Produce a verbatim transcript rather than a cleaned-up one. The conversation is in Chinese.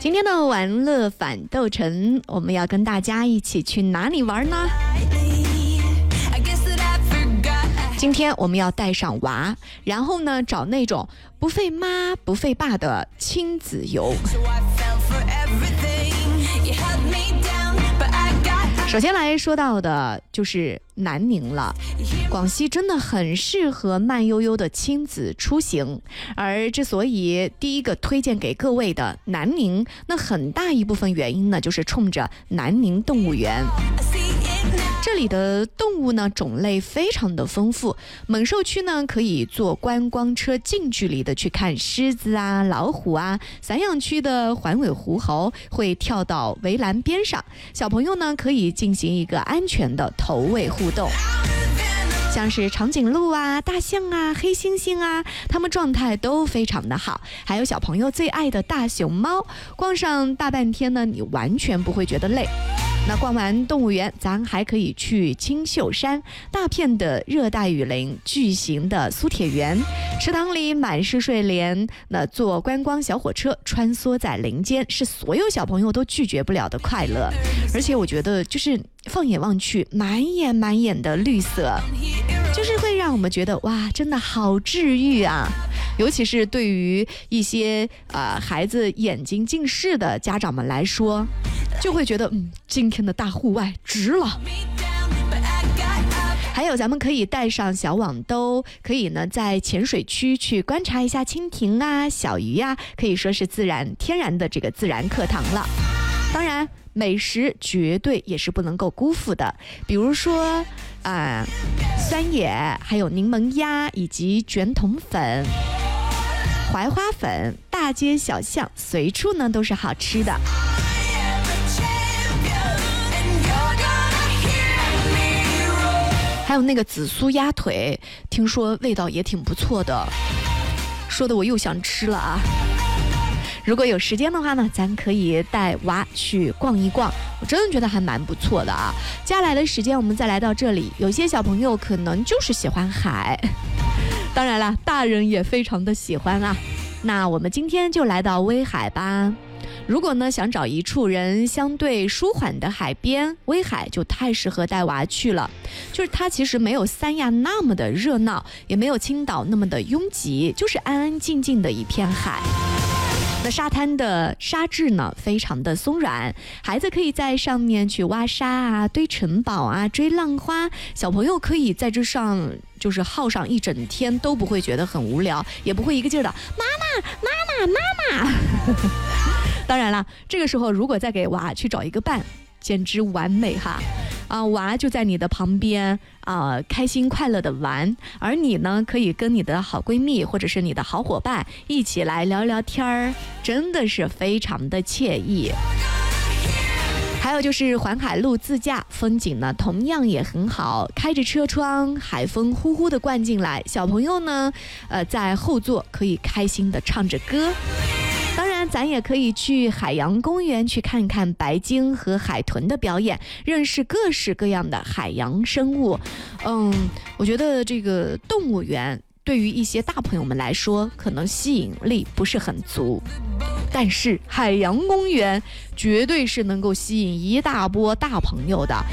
今天的玩乐反斗城，我们要跟大家一起去哪里玩呢？今天我们要带上娃，然后呢找那种不费妈不费爸的亲子游。首先来说到的就是南宁了，广西真的很适合慢悠悠的亲子出行，而之所以第一个推荐给各位的南宁，那很大一部分原因呢，就是冲着南宁动物园。这里的动物呢种类非常的丰富，猛兽区呢可以坐观光车近距离的去看狮子啊、老虎啊，散养区的环尾狐猴会跳到围栏边上，小朋友呢可以进行一个安全的头尾互动。像是长颈鹿啊、大象啊、黑猩猩啊，它们状态都非常的好，还有小朋友最爱的大熊猫，逛上大半天呢，你完全不会觉得累。那逛完动物园，咱还可以去青秀山，大片的热带雨林，巨型的苏铁园，池塘里满是睡莲，那坐观光小火车穿梭在林间，是所有小朋友都拒绝不了的快乐。而且我觉得就是放眼望去，满眼满眼的绿色，就是会让我们觉得哇，真的好治愈啊！尤其是对于一些呃孩子眼睛近视的家长们来说，就会觉得嗯，今天的大户外值了。还有咱们可以带上小网兜，可以呢在浅水区去观察一下蜻蜓啊、小鱼啊，可以说是自然天然的这个自然课堂了。当然美食绝对也是不能够辜负的，比如说啊、呃、酸野，还有柠檬鸭以及卷筒粉、槐花粉，大街小巷随处呢都是好吃的。还有那个紫苏鸭腿，听说味道也挺不错的，说的我又想吃了啊。如果有时间的话呢，咱可以带娃去逛一逛，我真的觉得还蛮不错的啊。接下来的时间我们再来到这里，有些小朋友可能就是喜欢海，当然啦，大人也非常的喜欢啊。那我们今天就来到威海吧。如果呢想找一处人相对舒缓的海边，威海就太适合带娃去了。就是它其实没有三亚那么的热闹，也没有青岛那么的拥挤，就是安安静静的一片海。那沙滩的沙质呢非常的松软，孩子可以在上面去挖沙啊、堆城堡啊、追浪花，小朋友可以在这上就是耗上一整天都不会觉得很无聊，也不会一个劲儿的妈妈妈妈妈妈当然了，这个时候如果再给娃去找一个伴，简直完美哈！啊，娃就在你的旁边啊，开心快乐的玩，而你呢，可以跟你的好闺蜜或者是你的好伙伴一起来聊聊天儿，真的是非常的惬意。还有就是环海路自驾，风景呢同样也很好，开着车窗，海风呼呼的灌进来，小朋友呢，呃，在后座可以开心的唱着歌。当然咱也可以去海洋公园去看看白鲸和海豚的表演，认识各式各样的海洋生物。嗯，我觉得这个动物园对于一些大朋友们来说可能吸引力不是很足，但是海洋公园绝对是能够吸引一大波大朋友的。